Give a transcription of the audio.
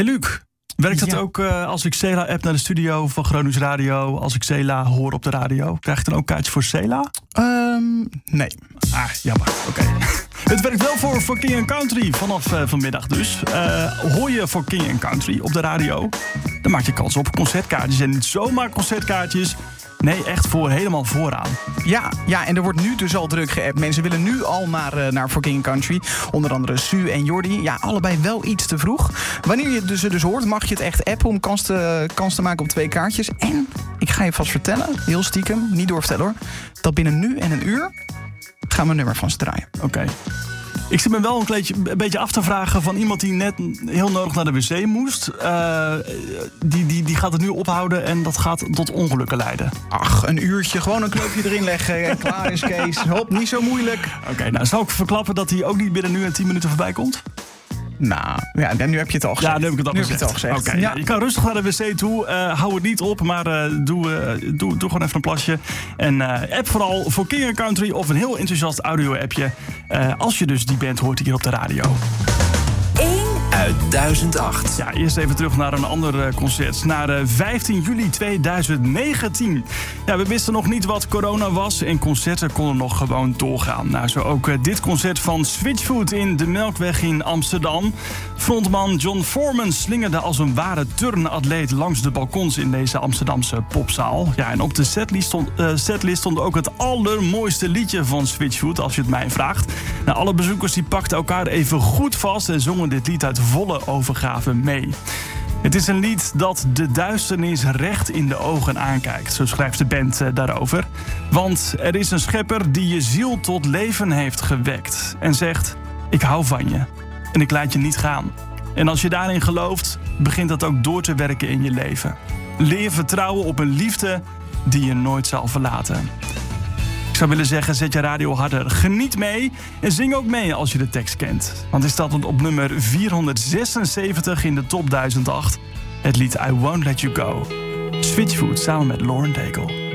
Hey Luc, werkt dat ook als ik Cela app naar de studio van Gronings Radio... als ik Cela hoor op de radio? Krijg ik dan ook kaartje voor Cela? Nee. Jammer. Oké. Het werkt wel voor King & Country vanaf vanmiddag dus. Hoor je voor King & Country op de radio... dan maak je kans op concertkaartjes. En niet zomaar concertkaartjes... nee, echt voor helemaal vooraan. Ja, en er wordt nu dus al druk geappt. Mensen willen nu al naar For King & Country. Onder andere Su en Jordi. Ja, allebei wel iets te vroeg. Wanneer je het dus hoort, mag je het echt appen... om kans te maken op 2 kaartjes. En ik ga je vast vertellen, heel stiekem, niet doorvertellen hoor... dat binnen nu en een uur gaan we een nummer van ze draaien. Oké. Ik zit me wel een beetje af te vragen van iemand die net heel nodig naar de wc moest. Die gaat het nu ophouden en dat gaat tot ongelukken leiden. Ach, een uurtje, gewoon een knoopje erin leggen en klaar is Kees. Hop, niet zo moeilijk. Oké, nou zal ik verklappen dat hij ook niet binnen nu en 10 minuten voorbij komt? Nou, ja, nu heb je het al gezegd. Ja, nu heb ik het al gezegd. Oké, ja. Je kan rustig naar de wc toe. Hou het niet op, maar doe gewoon even een plasje. En app vooral voor King & Country of een heel enthousiast audio-appje. Als je dus die band hoort hier op de radio. 1 uit 1008. Ja, eerst even terug naar een ander concert. Naar 15 juli 2019. Ja, we wisten nog niet wat corona was en concerten konden nog gewoon doorgaan. Nou, zo ook dit concert van Switchfoot in de Melkweg in Amsterdam. Frontman John Foreman slingerde als een ware turnatleet langs de balkons in deze Amsterdamse popzaal. Ja, en op de setlist stond ook het allermooiste liedje van Switchfoot, als je het mij vraagt. Nou, alle bezoekers die pakten elkaar even goed vast en zongen dit lied uit volle overgave mee. Het is een lied dat de duisternis recht in de ogen aankijkt, zo schrijft de band daarover. Want er is een schepper die je ziel tot leven heeft gewekt en zegt: ik hou van je en ik laat je niet gaan. En als je daarin gelooft, begint dat ook door te werken in je leven. Leer vertrouwen op een liefde die je nooit zal verlaten. Ik zou willen zeggen, zet je radio harder. Geniet mee en zing ook mee als je de tekst kent. Want is dat op nummer 476 in de top 1008. Het lied I Won't Let You Go. Switchfoot samen met Lauren Daigle.